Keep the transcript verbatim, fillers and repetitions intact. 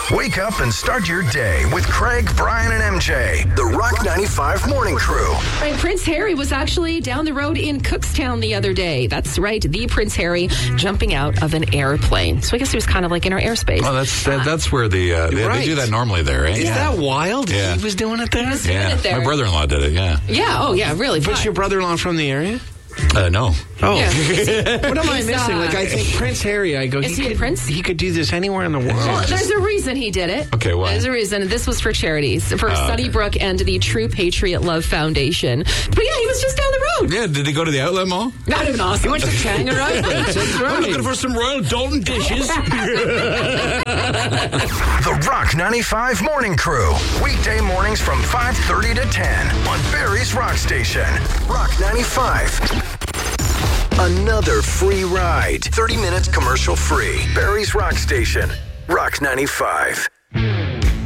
Wake up and start your day with Craig, Brian, and M J. The Rock ninety-five Morning Crew. Right, Prince Harry was actually down the road in Cookstown the other day. That's right, the Prince Harry jumping out of an airplane. So I guess he was kind of like in our airspace. Oh, that's that, that's where the uh, they, Right. they do that normally there, right? Is Yeah. that wild? Yeah. He was doing it there? He was doing Yeah, it there. my brother-in-law did it. Yeah. Yeah, oh yeah, really. But fun. your brother-in-law from the area? Uh, no. Oh. Yeah. What am I He's, missing? uh, Like, I think Prince Harry, I go, Is he a could, prince? He could do this anywhere in the world. Well, there's a reason he did it. Okay, why? There's a reason. This was for charities, for Oh, okay. Sunnybrook and the True Patriot Love Foundation. But yeah, he was just down the road. Yeah, did he go to the outlet mall? Not even awesome. He went to Tanger Outlets. That's right. I'm looking for some Royal Dalton dishes. The Rock ninety-five Morning Crew. Weekday mornings from five thirty to ten on Barry's Rock Station. Rock ninety-five. Another free ride. thirty minutes commercial free. Barry's Rock Station. Rock ninety-five.